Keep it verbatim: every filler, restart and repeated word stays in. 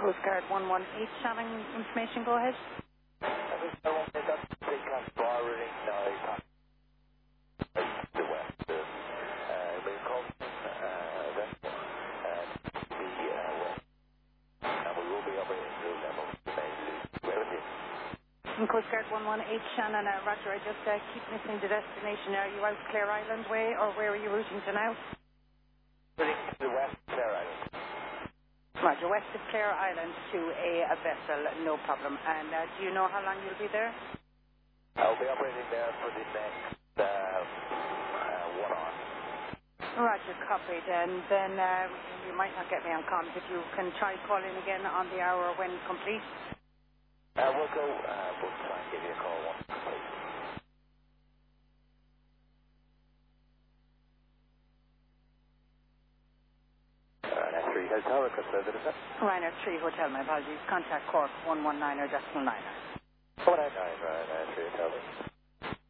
Coast Guard one one eight, Shannon information, go ahead. Coast Guard one one eight, Shannon, uh, Roger, I just uh, keep missing the destination. Are you out Clare Island way, or where are you routing to now? Routing to the west Clare Island. Roger, west of Clare Island to a, a vessel, no problem. And uh, do you know how long you'll be there? I'll be operating there for the next uh, uh, one hour. Roger, copied. And then uh, you might not get me on comms if you can try calling again on the hour when complete. Uh, we'll go, uh, we'll try and give you a call once complete. Ryanair three Hotel, request service. Ryanair three Hotel, my apologies. Contact Cork one one nine or decimal nine.